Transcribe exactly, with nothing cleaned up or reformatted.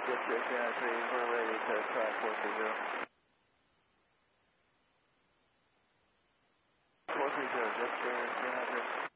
district, uh, three, we're ready to try four three zero. four three zero, district, three hundred.